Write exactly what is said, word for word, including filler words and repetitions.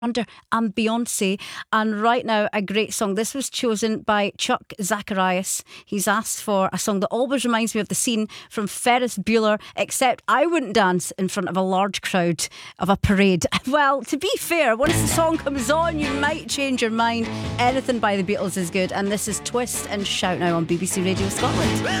Under and Beyonce, and right now a great song. This was chosen by Chuck Zacharias. He's asked for a song that always reminds me of the scene from Ferris Bueller, except I wouldn't dance in front of a large crowd of a parade. Well, to be fair, once the song comes on you might change your mind. Anything by the Beatles is good, and this is Twist and Shout now on B B C Radio Scotland.